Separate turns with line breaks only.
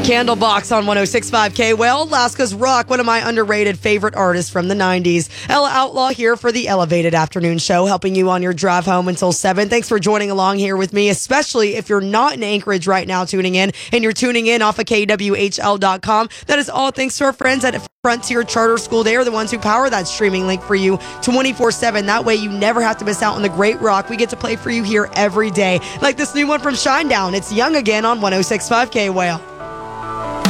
Candlebox on 106.5 Well, Alaska's Rock, one of my underrated favorite artists from the 90s. Ella Outlaw here for the Elevated Afternoon Show, helping you on your drive home until 7. Thanks for joining along here with me, especially if you're not in Anchorage right now tuning in, and you're tuning in off of KWHL.com. That is all thanks to our friends at Frontier Charter School. They are the ones who power that streaming link for you 24/7. That way you never have to miss out on the great rock we get to play for you here every day. Like this new one from Shinedown. It's Young Again on 106.5 Well.